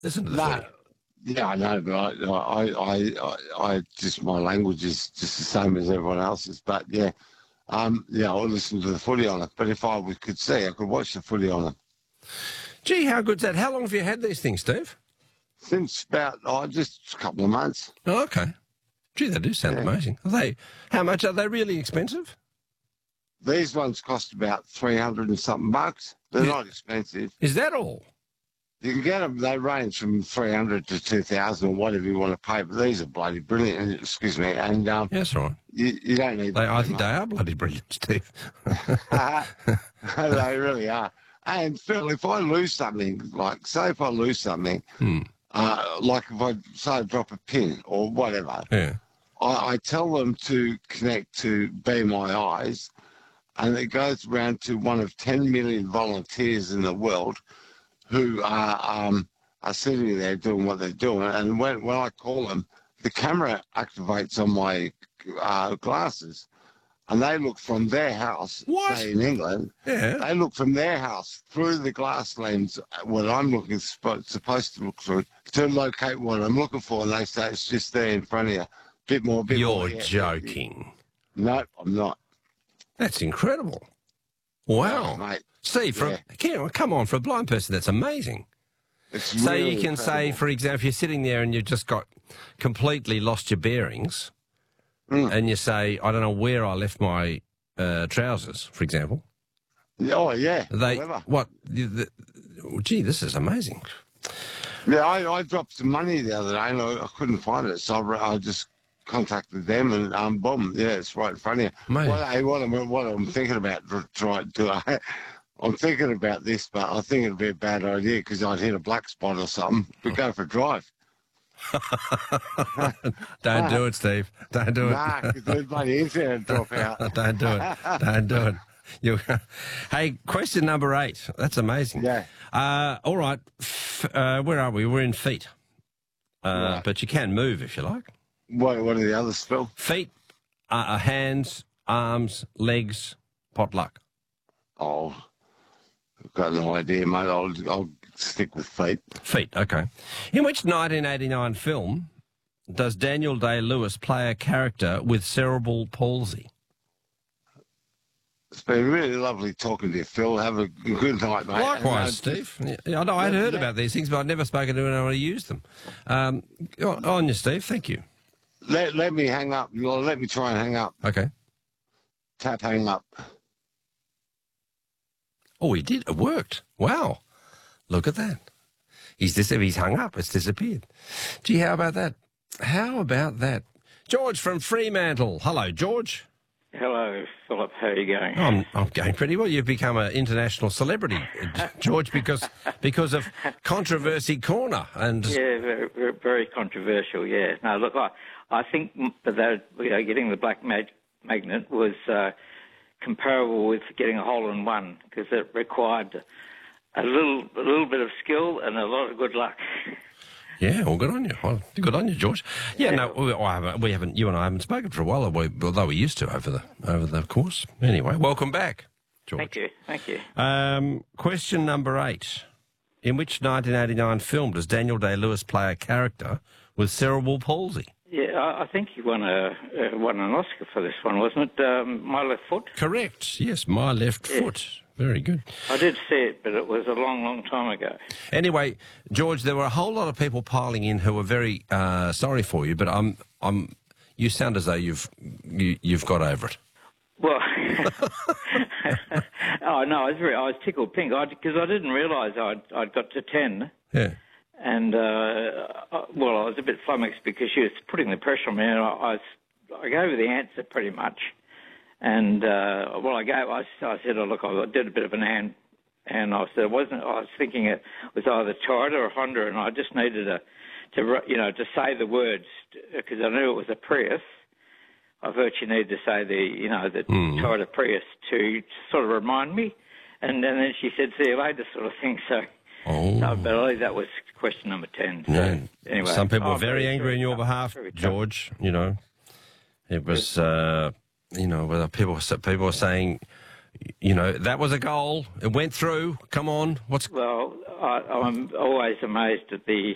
Listen to the No, footy. yeah, I know, but I just my language is just the same as everyone else's. But yeah, I'll listen to the footy on it. But if could see, I could watch the footy on it. Gee, how good's that? How long have you had these things, Steve? Since about just a couple of months. Oh, okay. Gee, they do sound amazing. How much are they? Really expensive? These ones cost about 300 and something bucks. They're not expensive. Is that all? You can get them. They range from 300 to 2,000 or whatever you want to pay. But these are bloody brilliant. Excuse me. And That's right. you don't need. I think they are bloody brilliant, Steve. They really are. And Phil, if I lose something, like say if I lose something, like if I drop a pin or whatever, I tell them to connect to Be My Eyes, and it goes around to one of 10 million volunteers in the world who are sitting there doing what they're doing. And when I call them, the camera activates on my glasses, and they look from their house, say in England, they look from their house through the glass lens, what I'm supposed to look through, to locate what I'm looking for, and they say it's just there in front of you. Bit more. You're joking. No, I'm not. That's incredible. Wow. Oh, mate. Steve, come on, for a blind person, that's amazing. It's so really you can incredible. say, for example, if you're sitting there and you've just got completely lost your bearings, and you say, I don't know where I left my trousers, for example. Oh, yeah. Gee, this is amazing. Yeah, I dropped some money the other day and I couldn't find it, so I just contacted them and boom, it's right in front of you. Mate. What I'm thinking about I'm thinking about this, but I think it'd be a bad idea because I'd hit a black spot or something. We'd go for a drive. Don't do it, Steve. Don't do it. Nah, because the bloody internet drop out. Don't do it. Don't do it. Hey, question number 8. That's amazing. Yeah. All right. Where are we? We're in feet. But you can move if you like. What are the others, Phil? Feet, hands, arms, legs, potluck. Oh, I've got no idea, mate. I'll stick with feet. Feet, okay. In which 1989 film does Daniel Day-Lewis play a character with cerebral palsy? It's been really lovely talking to you, Phil. Have a good night, mate. Likewise, Steve. I know I'd heard about these things, but I'd never spoken to anyone who used them. On you, Steve. Thank you. Let me hang up. Let me try and hang up. Okay. Tap hang up. Oh, he did. It worked. Wow. Look at that. He's hung up. It's disappeared. Gee, how about that? How about that? George from Fremantle. Hello, George. Hello, Philip. How are you going? I'm going pretty well. You've become an international celebrity, George, because of Controversy Corner. And yeah, very, very controversial. Yeah. No, look, I think that getting the black magnet was comparable with getting a hole-in-one because it required a little bit of skill and a lot of good luck. Yeah, well, good on you. Well, good on you, George. Yeah, no, we haven't. You and I haven't spoken for a while, although we used to over the course. Anyway, welcome back, George. Thank you. Question number 8: in which 1989 film does Daniel Day-Lewis play a character with cerebral palsy? Yeah, I think he won an Oscar for this one, wasn't it? My Left Foot. Correct. Yes, My Left Foot. Very good. I did see it, but it was a long, long time ago. Anyway, George, there were a whole lot of people piling in who were very sorry for you, but you sound as though you've got over it. Well, oh no, I was tickled pink because I didn't realise I'd got to 10. Yeah. And I was a bit flummoxed because she was putting the pressure on me, and I gave her the answer pretty much. And I said, oh, look, I did a bit of an and I said I was thinking it was either Toyota or Honda, and I just needed to say the words because I knew it was a Prius. I virtually needed to say the Toyota Prius to sort of remind me, and then she said, see you later, sort of thing. So, but I believe that was question number 10. So, yeah. Anyway, some people were very angry on your behalf, George. You know, it was. Whether people were saying, that was a goal. It went through. Come on. Well, I'm always amazed at the